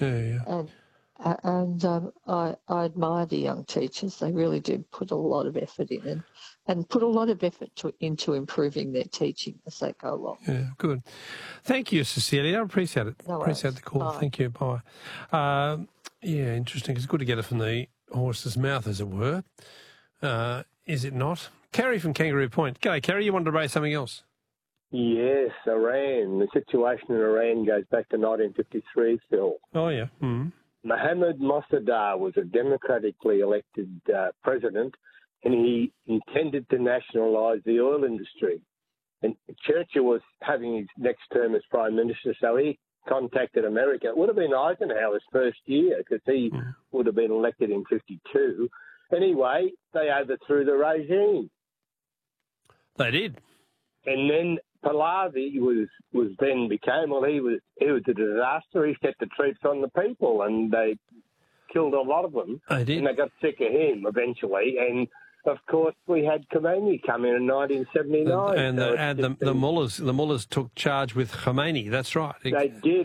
I admire the young teachers. They really do put a lot of effort in and put a lot of effort into improving their teaching as they go along. Yeah, good. Thank you, Cecilia. I appreciate it. No Appreciate worries. the call. Bye. Thank you. Bye. Yeah, interesting. It's good to get it from the horse's mouth, as it were. Is it not? Kerry from Kangaroo Point. G'day, Kerry. You wanted to raise something else? Yes, Iran. The situation in Iran goes back to 1953, Phil. Oh, yeah. Mm-hmm. Mohammad Mossadegh was a democratically elected president, and he intended to nationalise the oil industry. And Churchill was having his next term as Prime Minister, so he contacted America. It would have been Eisenhower's first year because he would have been elected in 52. Anyway, they overthrew the regime. They did. And then Pahlavi he was a disaster. He set the troops on the people and they killed a lot of them. They did. And they got sick of him eventually. And, of course, we had Khomeini come in 1979. And the mullahs took charge with Khomeini. That's right. They did.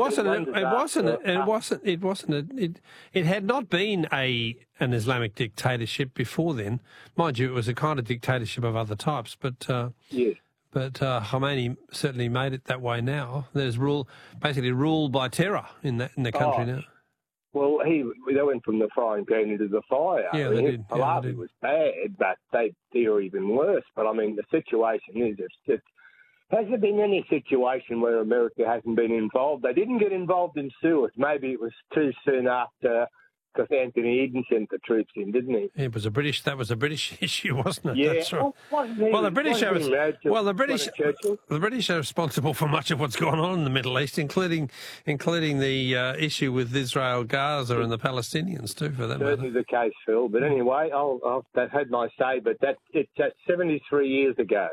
It had not been an Islamic dictatorship before then. Mind you, it was a kind of dictatorship of other types, but yes. But Khomeini certainly made it that way now. There's basically rule by terror in the country now. Well, they went from the frying pan into the fire. Yeah, they did. Pahlavi was bad, but they're even worse. But, I mean, the situation is, has there been any situation where America hasn't been involved? They didn't get involved in Suez. Maybe it was too soon after, because Anthony Eden sent the troops in, didn't he? That was a British issue, wasn't it? Yeah. That's right. The British are responsible for much of what's going on in the Middle East, including the issue with Israel, Gaza, and the Palestinians too, for that matter. Certainly the case, Phil. But anyway, I've had my say. But that's 73 years ago.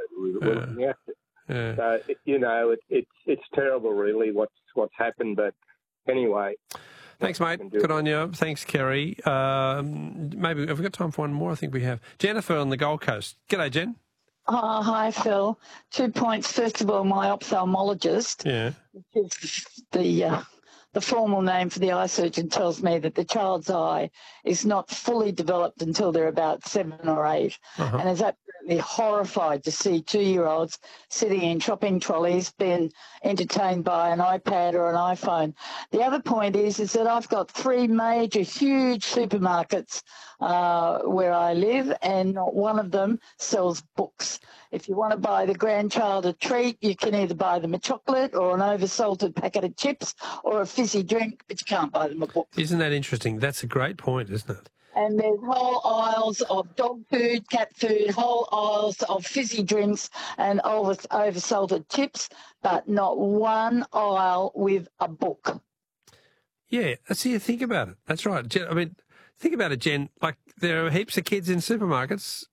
So it's terrible, really, what's happened. But anyway. Thanks, mate. Good on you. Thanks, Kerry. Maybe have we got time for one more? I think we have. Jennifer on the Gold Coast. G'day, Jen. Hi, Phil. 2 points. First of all, my ophthalmologist, which is the formal name for the eye surgeon, tells me that the child's eye is not fully developed until they're about 7 or 8, and is absolutely horrified to see 2-year-olds sitting in shopping trolleys being entertained by an iPad or an iPhone. The other point is that I've got 3 major, huge supermarkets where I live, and not one of them sells books. If you want to buy the grandchild a treat, you can either buy them a chocolate or an oversalted packet of chips or a fizzy drink, but you can't buy them a book. Isn't that interesting? That's a great point, isn't it? And there's whole aisles of dog food, cat food, whole aisles of fizzy drinks and oversalted chips, but not one aisle with a book. Yeah, see, think about it. That's right. I mean, think about it, Jen. Like, there are heaps of kids in supermarkets,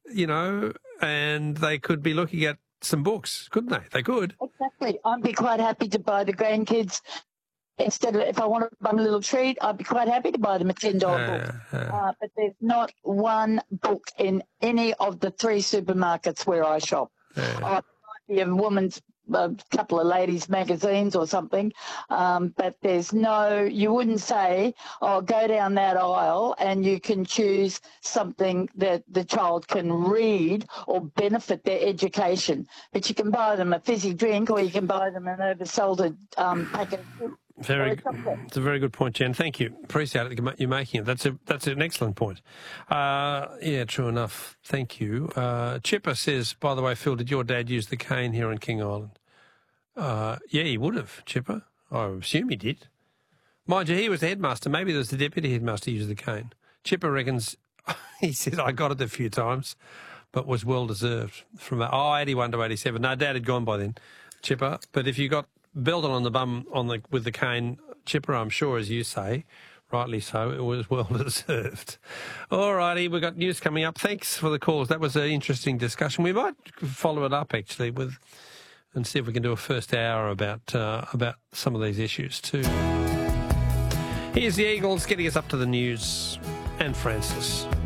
and they could be looking at some books, couldn't they? They could. Exactly. I'd be quite happy to buy the grandkids. Instead of, if I want to buy them a little treat, I'd be quite happy to buy them a $10 book. But there's not one book in any of the 3 supermarkets where I shop. Might be a woman's, a couple of ladies' magazines or something, but there's you wouldn't say, go down that aisle and you can choose something that the child can read or benefit their education. But you can buy them a fizzy drink or you can buy them an oversalted packet of food. It's a very good point, Jen. Thank you. Appreciate it. You're making it. That's an excellent point. Yeah, true enough. Thank you. Chipper says, by the way, Phil, did your dad use the cane here on King Island? Yeah, he would have, Chipper. I assume he did. Mind you, he was the headmaster. Maybe there was the deputy headmaster who used the cane. Chipper reckons, he said, I got it a few times, but was well deserved from 81 to 87. No, Dad had gone by then, Chipper. But if you got belted on the bum with the cane, Chipper, I'm sure, as you say, rightly so, it was well deserved. All righty, we've got news coming up. Thanks for the calls. That was an interesting discussion. We might follow it up, actually, and see if we can do a first hour about some of these issues too. Here's the Eagles getting us up to the news, and Francis.